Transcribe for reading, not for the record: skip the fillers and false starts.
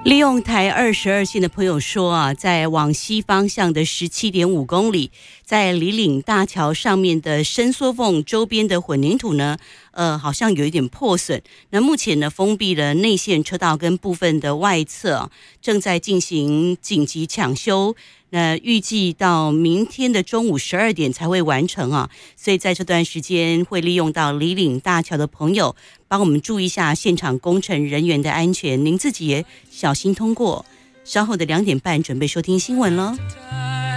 利用台22线的朋友说啊，在往西方向的17.5公里，在里岭大桥上面的伸缩缝周边的混凝土呢，好像有一点破损。那目前呢，封闭了内线车道跟部分的外侧，正在进行紧急抢修。那预计到明天的中午12点才会完成啊，所以在这段时间会利用到里岭大桥的朋友，帮我们注意一下现场工程人员的安全，您自己也小心通过。稍后的2点半准备收听新闻咯。